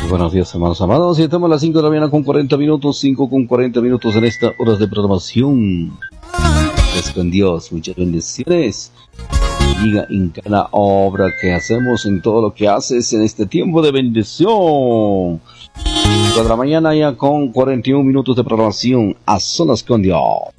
Buenos días, hermanos amados. Y estamos a las 5 de la mañana con 40 minutos, 5 con 40 minutos en esta hora de programación. Es con Dios, muchas bendiciones. Diga en cada obra que hacemos, en todo lo que haces en este tiempo de bendición. 5 de la mañana ya con 41 minutos de programación a solas con Dios.